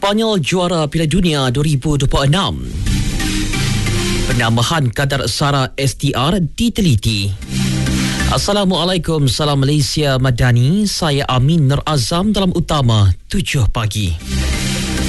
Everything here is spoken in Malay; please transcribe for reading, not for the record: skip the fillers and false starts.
Sepanyol juara Piala Dunia 2026. Penambahan kadar sara STR diteliti. Assalamualaikum, salam Malaysia Madani. Saya Amin Nur Azam dalam utama 7 pagi.